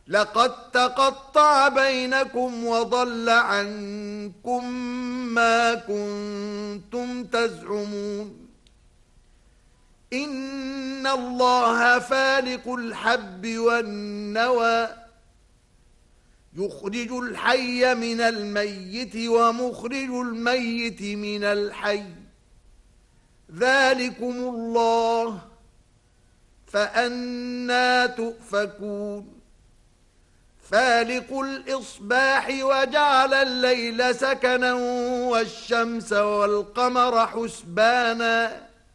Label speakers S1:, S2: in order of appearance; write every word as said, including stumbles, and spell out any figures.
S1: لقد تقطع بينكم وضل عنكم ما كنتم تزعمون إن الله فالق الحب والنوى يخرج الحي من الميت ومخرج الميت من الحي ذلكم الله فأنى تؤفكون فالق الإصباح وجعل الليل سكنا والشمس والقمر حسبانا